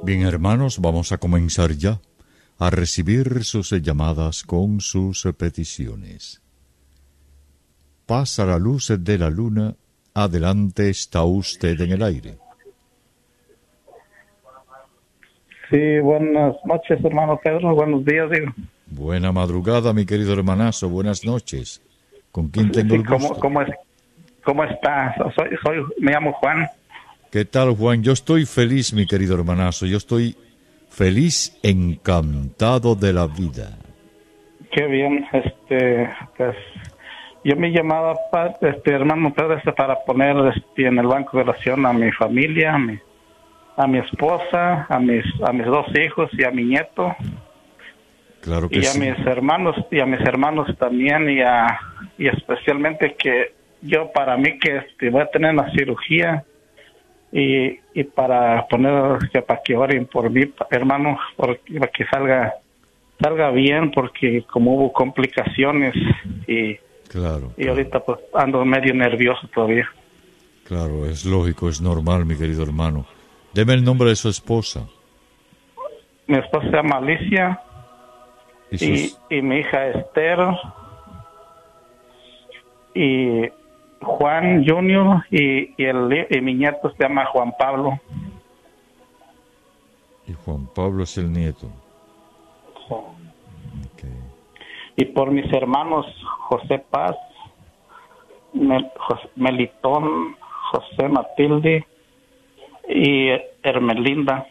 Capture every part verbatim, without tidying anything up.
Bien, hermanos, vamos a comenzar ya a recibir sus llamadas con sus peticiones. Pasa la luz de la luna, adelante está usted en el aire. Sí, buenas noches, hermano Pedro, buenos días, digo. Buena madrugada, mi querido hermanazo, buenas noches. ¿Con quién tengo Sí, el gusto? ¿cómo, cómo, es, ¿Cómo está? Soy, soy, me llamo Juan. ¿Qué tal, Juan? Yo estoy feliz, mi querido hermanazo, yo estoy feliz, encantado de la vida. Qué bien, este, pues, yo me llamaba, pa, este, hermano Pedro, este, para poner este, en el banco de oración a mi familia, a mi, a mi esposa, a mis, a mis dos hijos y a mi nieto. Claro que y a sí. mis hermanos y a mis hermanos también y a y especialmente que yo para mí que este, voy a tener una cirugía y, y para poner que para que oren por mí, hermano, porque, para que salga salga bien, porque como hubo complicaciones y Claro, y claro. ahorita pues ando medio nervioso todavía. Claro, es lógico, es normal, mi querido hermano. Deme el nombre de su esposa. Mi esposa se llama Alicia Y y, sus... y mi hija Esther y Juan Junior y, y, el, y mi nieto se llama Juan Pablo. Y Juan Pablo es el nieto. Okay. Y por mis hermanos José Paz, Mel, José, Melitón, José Matilde y Hermelinda.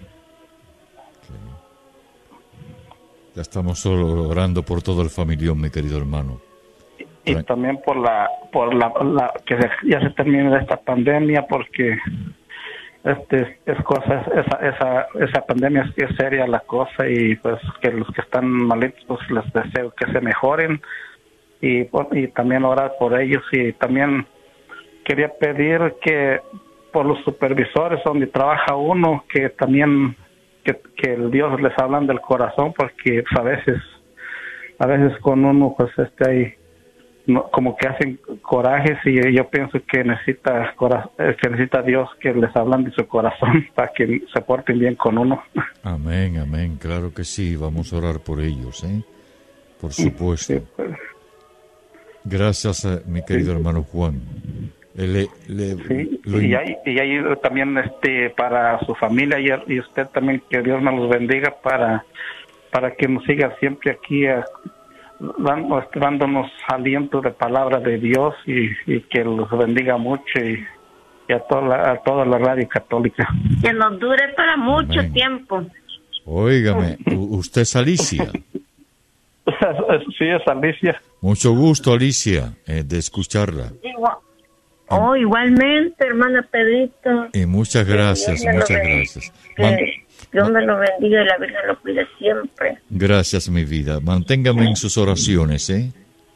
Ya estamos solo orando por todo el familión, mi querido hermano. Y, y también por la por la, la que ya se termine esta pandemia, porque este es cosa esa esa esa pandemia es, es seria la cosa, y pues que los que están malitos pues les deseo que se mejoren y y también orar por ellos. Y también quería pedir que por los supervisores donde trabaja uno, que también que, que el Dios les hablan del corazón, porque pues, a veces a veces con uno pues este hay no, como que hacen corajes, y yo pienso que necesita cora, que necesita Dios que les hablan de su corazón para que se porten bien con uno. Amén, amén, claro que sí, vamos a orar por ellos, ¿eh? Por supuesto. Sí, pues. Gracias, a mi querido sí. hermano Juan. Le, le, sí, lo... y hay y hay también este para su familia y, y usted también, que Dios nos los bendiga para para que nos siga siempre aquí a, dándonos aliento de palabra de Dios, y, y que los bendiga mucho, y, y a toda la, a toda la radio católica. Que nos dure para mucho Amén. tiempo. Óigame, usted es Alicia. Sí, es Alicia. Mucho gusto, Alicia, eh, de escucharla. Igual. Oh, igualmente, hermana Pedrito. Y muchas gracias, muchas gracias. Man... Dios me lo bendiga y la Virgen lo cuide siempre. Gracias, mi vida. Manténgame en sus oraciones, ¿eh?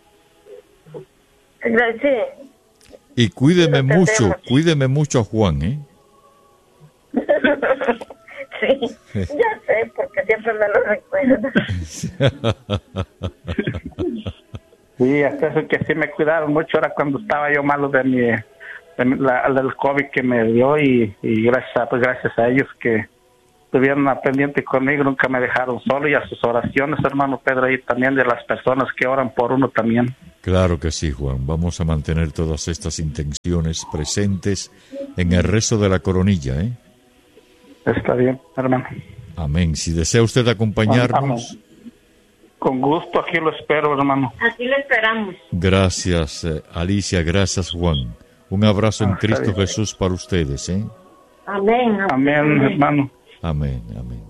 Gracias. Y cuídeme mucho, cuídeme mucho a Juan, ¿eh? Sí, ya sé, porque siempre me lo recuerda. Sí, hasta eso que sí me cuidaron mucho ahora cuando estaba yo malo de mi, de mi la, del COVID que me dio, y, y gracias a, pues gracias a ellos que estuvieron pendiente conmigo, nunca me dejaron solo, y a sus oraciones, hermano Pedro, y también de las personas que oran por uno también. Claro que sí, Juan. Vamos a mantener todas estas intenciones presentes en el rezo de la coronilla, ¿eh? Está bien, hermano. Amén. Si desea usted acompañarnos. Amén. Con gusto, aquí lo espero, hermano. Aquí lo esperamos. Gracias, eh, Alicia. Gracias, Juan. Un abrazo ah, en Cristo Jesús para ustedes, ¿eh? Amén. Amén, amén, hermano. Amén, amén.